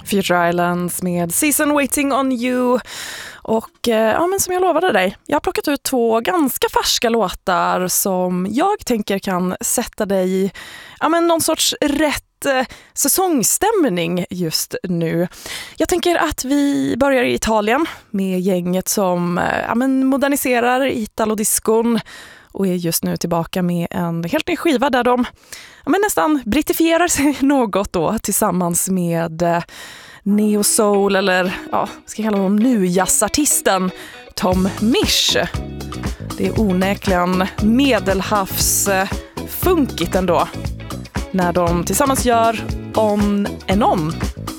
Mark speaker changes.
Speaker 1: Future Islands med Season Waiting on You. Och men som jag lovade dig, jag har plockat ut 2 ganska färska låtar som jag tänker kan sätta dig i någon sorts rätt säsongstämning just nu. Jag tänker att vi börjar i Italien med gänget som moderniserar Italo-diskon och är just nu tillbaka med en helt ny skiva där de nästan brittifierar sig något då tillsammans med Neo Soul eller ska jag kalla honom nu jazzartisten Tom Misch. Det är onekligen medelhavsfunkigt ändå när de tillsammans gör On and On.